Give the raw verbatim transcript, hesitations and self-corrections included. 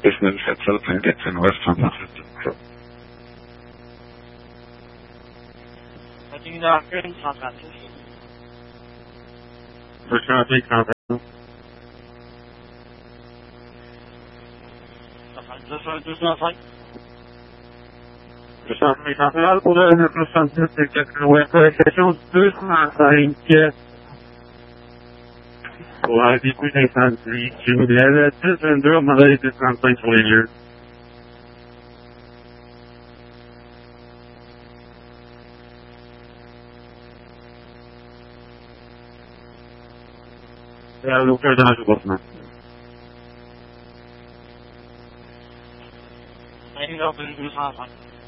business itself and gets investment. Continue d'avoir fait une centratrice. Je suis un peu content. Ça fait deux cents, deux cent cinq. Je suis un peu content pour le neuf cent soixante-dix, c'est quatre-vingts, question deux cent cinq. Pour un début d'incendie, tu me lèves dix vingt-deux, on m'en a été trente-cinq sur les lieux. Il n'y a aucun danger pour ça. Un heure de deux cent cinq.